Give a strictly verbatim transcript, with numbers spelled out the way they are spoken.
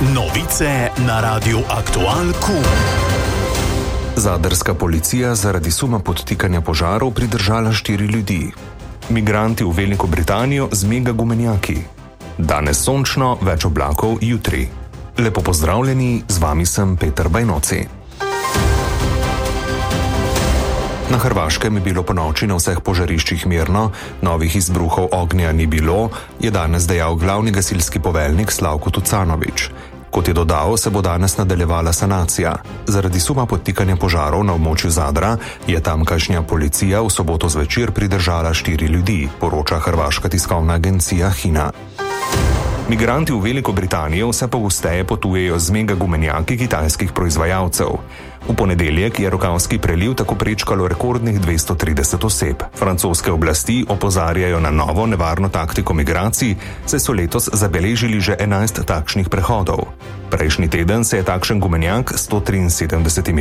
Novice na Radiu Aktual Q. Zadarska policija zaradi suma podtikanja požarov pridržala štiri ljudi. Migranti v Veliko Britanijo z mega gumenjaki. Danes sončno, več oblakov jutri. Lepo pozdravljeni, z vami sem Peter Bajnoci. Na Hrvaškem je bilo ponoči na vseh požariščih mirno, novih izbruhov ognja ni bilo, je danes dejal glavni gasilski poveljnik Slavko Tucanović. Kot je dodal, se bo danes nadaljevala sanacija. Zaradi suma podtikanja požarov na območju Zadra je tamkajšnja policija v soboto zvečer pridržala štiri ljudi, poroča hrvaška tiskovna agencija Hina. Migranti v Veliko Britanijo vse pogosteje potujejo z mega gumenjaki kitajskih proizvajalcev. V ponedeljek je Rokavski preliv tako prečkalo rekordnih dvesto trideset oseb. Francoske oblasti opozarjajo na novo nevarno taktiko migracij, saj so letos zabeležili že enajst takšnih prehodov. Prejšnji teden se je takšen gumenjak s sto triinsedemdesetimi